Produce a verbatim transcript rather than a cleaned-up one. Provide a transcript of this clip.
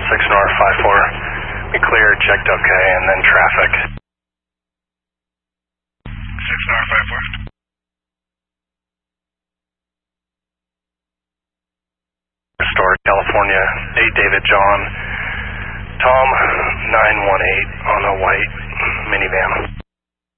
six North five four. We cleared, checked okay, and then traffic. six North five four. Restored, California, eight David John. Tom, nine one eight on a white minivan.